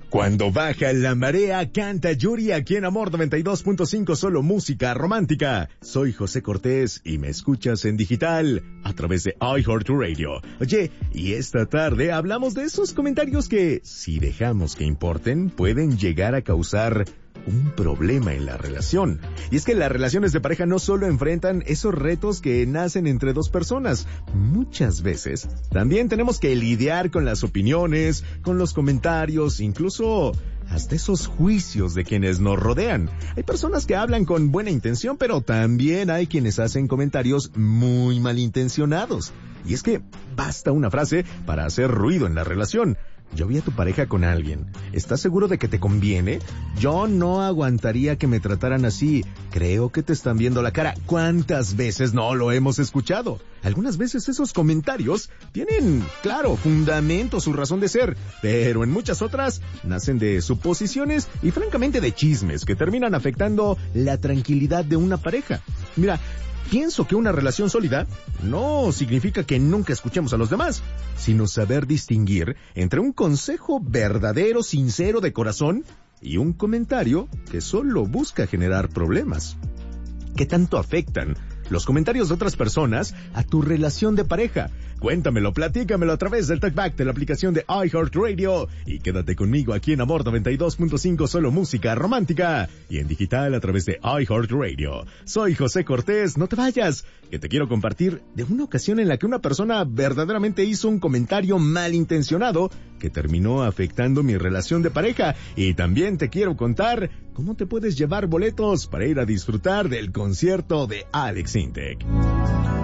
Cuando baja la marea, canta Yuri aquí en Amor 92.5, solo música romántica. Soy José Cortés y me escuchas en digital a través de iHeartRadio. Oye, y esta tarde hablamos de esos comentarios que, si dejamos que importen, pueden llegar a causar un problema en la relación. Y es que las relaciones de pareja no solo enfrentan esos retos que nacen entre dos personas. Muchas veces también tenemos que lidiar con las opiniones, con los comentarios, incluso hasta esos juicios de quienes nos rodean. Hay personas que hablan con buena intención, pero también hay quienes hacen comentarios muy malintencionados. Y es que basta una frase para hacer ruido en la relación. Yo vi a tu pareja con alguien. ¿Estás seguro de que te conviene? Yo no aguantaría que me trataran así. Creo que te están viendo la cara. ¿Cuántas veces no lo hemos escuchado? Algunas veces esos comentarios tienen, claro, fundamento, su razón de ser, pero en muchas otras nacen de suposiciones y francamente de chismes que terminan afectando la tranquilidad de una pareja. Mira, pienso que una relación sólida no significa que nunca escuchemos a los demás, sino saber distinguir entre un consejo verdadero, sincero, de corazón, y un comentario que solo busca generar problemas. ¿Qué tanto afectan los comentarios de otras personas a tu relación de pareja? Cuéntamelo, platícamelo a través del TalkBack de la aplicación de iHeartRadio y quédate conmigo aquí en Amor 92.5, solo música romántica, y en digital a través de iHeartRadio. Soy José Cortés, no te vayas, que te quiero compartir de una ocasión en la que una persona verdaderamente hizo un comentario malintencionado que terminó afectando mi relación de pareja, y también te quiero contar cómo te puedes llevar boletos para ir a disfrutar del concierto de Alex Intec.